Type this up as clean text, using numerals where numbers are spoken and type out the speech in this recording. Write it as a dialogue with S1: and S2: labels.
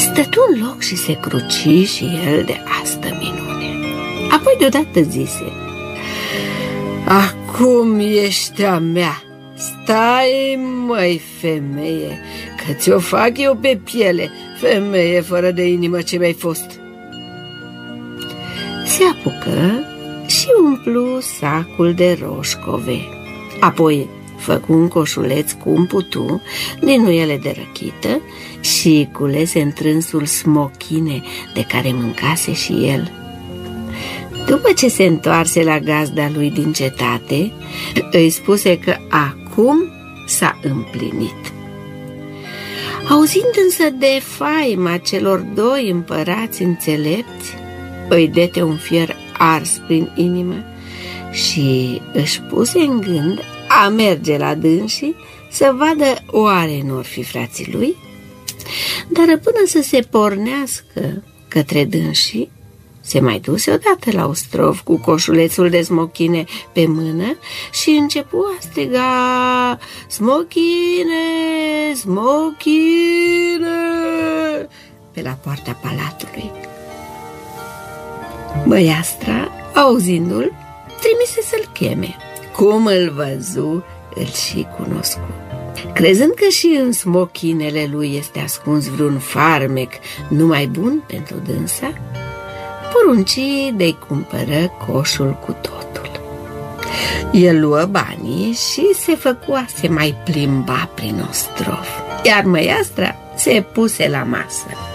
S1: Stătu în loc și se cruci și el de astă minune. Apoi deodată zise: acum ești a mea. Stai, măi, femeie, că ți-o fac eu pe piele, femeie fără de inimă ce mi-ai fost. Se apucă și umplu sacul de roșcove. Apoi făcu un coșuleț cum putu din nuiele de răchită și culese întrânsul smochine de care mâncase și el. După ce se întoarse la gazda lui din cetate, îi spuse că acum s-a împlinit. Auzind însă de faima celor doi împărați înțelepți, îi dete un fier ars prin inimă și își puse în gând a merge la dânsii să vadă oare nu or fi frații lui. Dar până să se pornească către dânsii, se mai duse odată la ostrov cu coșulețul de smochine pe mână și începu a striga: smochine, smochine, pe la poarta palatului. Măiastra, auzindu-l, trimise să-l cheme. Cum îl văzu, îl și cunoscu. Crezând că și în smochinele lui este ascuns vreun farmec numai bun pentru dânsa, porunci de-i cumpără coșul cu totul. El luă banii și se făcu a se mai plimba prin ostrov, iar măiastra se puse la masă.